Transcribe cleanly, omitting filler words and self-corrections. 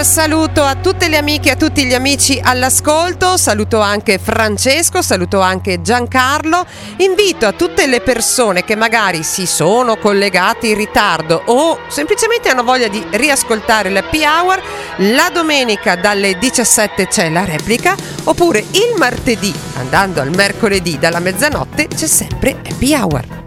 Saluto a tutte le amiche e a tutti gli amici all'ascolto, saluto anche Francesco, saluto anche Giancarlo. Invito a tutte le persone che magari si sono collegate in ritardo o semplicemente hanno voglia di riascoltare l'Happy Hour, la domenica dalle 17 c'è la replica, oppure il martedì andando al mercoledì dalla mezzanotte c'è sempre Happy Hour.